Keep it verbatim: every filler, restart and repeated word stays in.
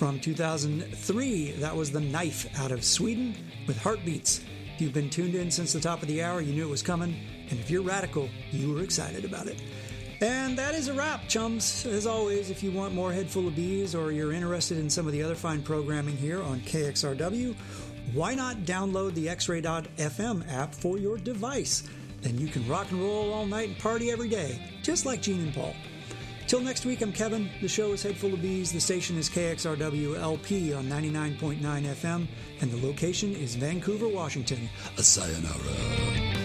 From two thousand three, that was The Knife out of Sweden with Heartbeats. If you've been tuned in since the top of the hour, you knew it was coming. And if you're radical, you were excited about it. And that is a wrap, chums. As always, if you want more Head Full of Bees or you're interested in some of the other fine programming here on K X R W, why not download the X Ray dot F M app for your device? Then you can rock and roll all night and party every day, just like Gene and Paul. Till next week, I'm Kevin. The show is Head Full of Bees. The station is K X R W L P on ninety-nine point nine F M, and the location is Vancouver, Washington. A sayonara.